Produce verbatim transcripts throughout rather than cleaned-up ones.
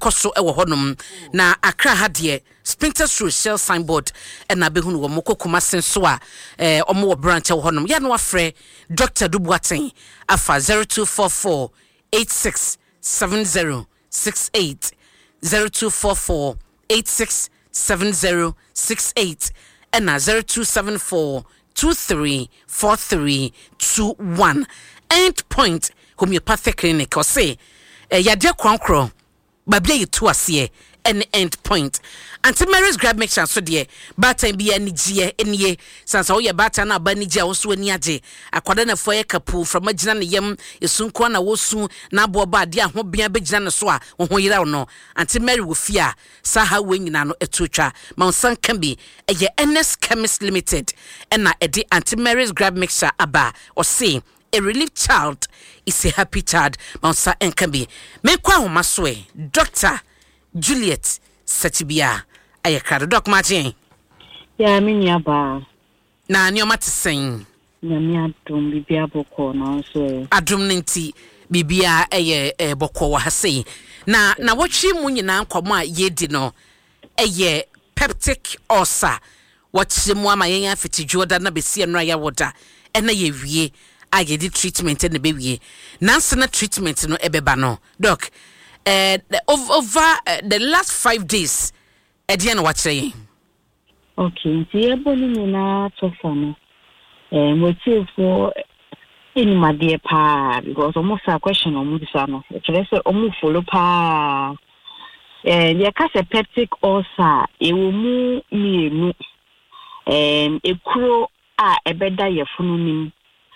ekoso ewo honom na Accra ha de Spinter Road Shell signboard na behunu wo mokokoma senso a eh omo wo branch wo honom ya no afre Doctor Dubuaten afa zero two four four eight six seven zero six eight zero two four four eight six seven zero six eight and zero two seven four two three four three two one. End Point Homeopathic Clinic or say eh yade kwankro babia yitu ase and End Point. Auntie Mary's grab make chance so dear batan bi ani gie enie sansa wo ye batan na ba ni gie wo so ani age akwada na foye kapu from agina ne yam esunko na wo su na bo ba de ahobia begina ne so a wo ho yira no. Auntie Mary wo fia sa ha we nyina no etotwa Monsan can be eye N S Chemist Limited and na edi Auntie Mary's grab mixture aba or say a relieved child is a happy child. Monsa Enkambi. Me kwa homaswe Doctor Juliet Satibia ayekara Doc Martin. Ya mini aba. Na nyoma te sen. Na mi adum bibia boko na so. Adum nti bibia eye e boko wa hase. Na na wotwe mu nyina nkomo a yedi no eye peptic ulcer. Wotwe mu ama yen afiti joda na besie no ya woda. Ena ye wie I get the treatment and the baby. Nansana treatment no ebeba no. Doc, uh, over, over uh, the last five days, Ediana what saying? Okay, the ebony na tofano. Um, we see for in my dear pa because almost a question on Musano. Let's say almost follow pa. And the case peptic ulcer, it will move me. Um, a crow a ebeda ye fununim.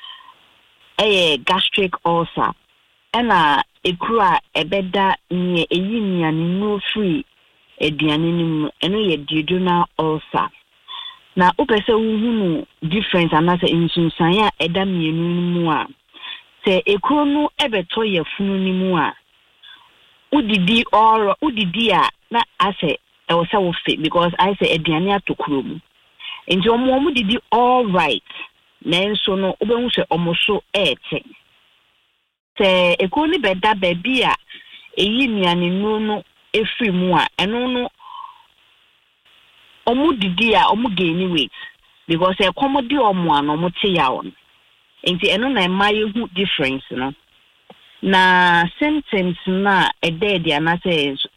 A gastric ulcer and a crua a beda near a union no free a dianinum and a duodenal ulcer. Now, Upesa who difference another in Sunsaya Edami Mua. Say a chrono ebetoya funimua. Udidi or Udidia, not I say, I was so fit because I say a diania to crum. And your mom did it all right. Nenso no obehu se omoso ete se ekoni beda baby a eyi nuane nu no efri mu a eno no omu didi a omu gain weight because e komodi omu an omu te ya on enti eno na emaye hu difference no na symptoms na e dead ya na say